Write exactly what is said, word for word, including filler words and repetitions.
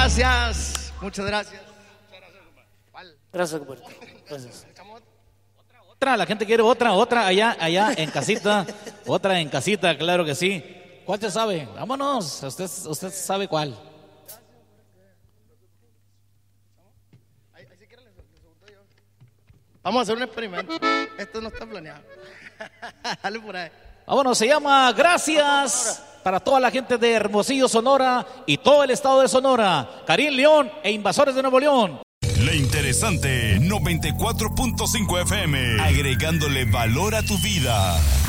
gracias. Muchas gracias. Gracias, Humberto. Gracias. Otra, la gente quiere otra, otra allá, allá en casita. Otra en casita, claro que sí. ¿Cuál se sabe? Vámonos, usted, usted sabe cuál. Vamos a hacer un experimento. Esto no está planeado. Dale por ahí. Vámonos, se llama Gracias para toda la gente de Hermosillo, Sonora y todo el estado de Sonora. Karim León e Invasores de Nuevo León. La interesante noventa y cuatro punto cinco F M, agregándole valor a tu vida.